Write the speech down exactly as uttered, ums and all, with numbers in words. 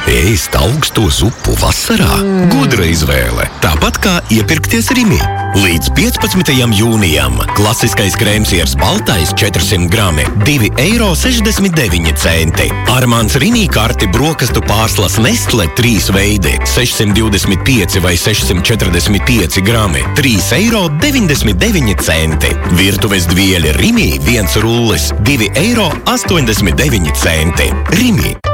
Ēst augsto zupu vasarā? Mm. Gudra izvēle. Tāpat kā iepirkties Rimi. Līdz piecpadsmitajam jūnijam klasiskais krēmsiers baltais četrsimt grami divi eiro sešdesmit deviņi centi. Armāns Rimi karti brokastu pārslas Nestle trīs veidi sešsimt divdesmit pieci vai sešsimt četrdesmit pieci grami trīs eiro deviņdesmit deviņi centi. Virtuves dvieļi Rimi viens rullis divi eiro astoņdesmit deviņi centi. Rimi.